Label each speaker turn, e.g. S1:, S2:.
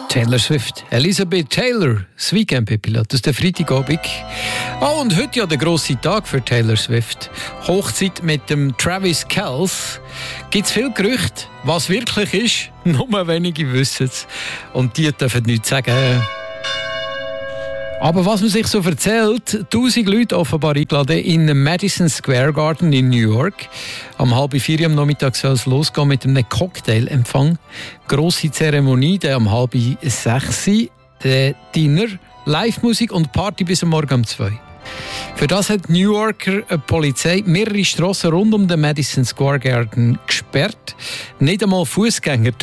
S1: Taylor Swift. Elizabeth Taylor, das Weekend-Pilot aus der Freitagabend. Oh, und heute ja der grosse Tag für Taylor Swift. Hochzeit mit dem Travis Kelce. Gibt es viele Gerüchte, was wirklich ist? Nur wenige wissen es. Und die dürfen nichts sagen. Aber was man sich so erzählt, 1000 Leute offenbar eingeladen in den Madison Square Garden in New York. Am 3:30 am Nachmittag soll es losgehen mit einem Cocktailempfang. Grosse Zeremonie, der am 5:30, der Dinner, Live-Musik und Party bis am Morgen um 2. Für das hat die New Yorker Polizei mehrere Strassen rund um den Madison Square Garden gesperrt. Nicht einmal Fußgänger